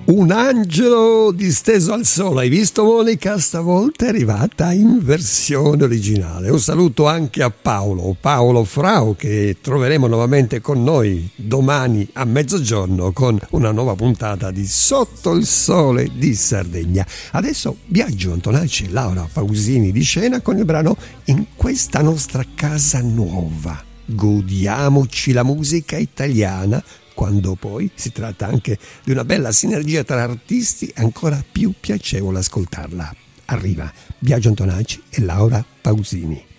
Un angelo disteso al sole, hai visto Monica? Stavolta è arrivata in versione originale. Un saluto anche a Paolo Frau, che troveremo nuovamente con noi domani a mezzogiorno con una nuova puntata di Sotto il Sole di Sardegna. Adesso Biagio Antonacci e Laura Pausini di scena con il brano In questa nostra casa nuova. Godiamoci la musica italiana, quando poi si tratta anche di una bella sinergia tra artisti, è ancora più piacevole ascoltarla. Arriva Biagio Antonacci e Laura Pausini.